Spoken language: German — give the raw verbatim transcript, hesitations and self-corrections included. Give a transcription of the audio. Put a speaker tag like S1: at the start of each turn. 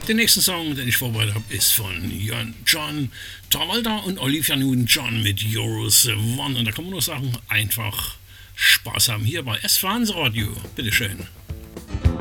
S1: Den nächsten Song, den ich vorbereitet habe, ist von John Travolta und Olivia Newton-John mit Yours One. Und da kann man nur sagen, einfach Spaß haben hier bei S V eins Radio. Bitteschön.